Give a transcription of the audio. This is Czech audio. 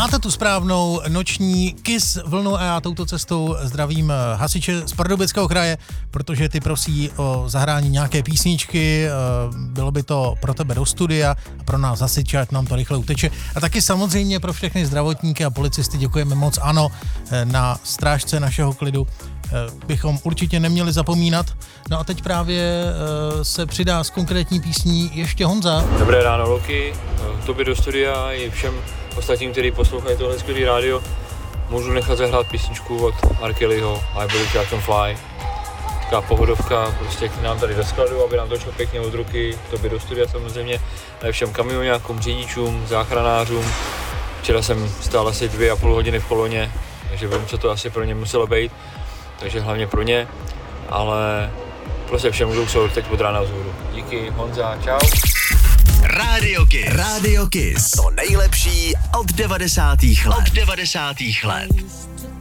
Máte tu správnou noční Kiss vlnu a já touto cestou zdravím hasiče z Pardubického kraje, protože ty prosí o zahrání nějaké písničky, bylo by to pro tebe do studia a pro nás hasiče, ať nám to rychle uteče. A taky samozřejmě pro všechny zdravotníky a policisty děkujeme moc, ano, na strážce našeho klidu bychom určitě neměli zapomínat. No a teď právě se přidá s konkrétní písní ještě Honza. Dobré ráno, Loki, tobě do studia i všem ostatním, kteří poslouchají tohle skvělý rádio. Můžu nechat zahrát písničku od R. Kellyho I Believe I Can Fly. Taková pohodovka, prostě k nám tady do skladu, aby nám to šlo pěkně od ruky, tobě do studia samozřejmě, ale všem kamioňákům, řidičům, záchranářům. Včera jsem stál asi 2,5 hodiny v koloně, takže vím, co to asi pro ně muselo být. Takže hlavně pro ně, ale prostě všem, kdo jsou teď od rána vzhůru. Díky, Honza, čau. Radio Kiss. To nejlepší od 90. let.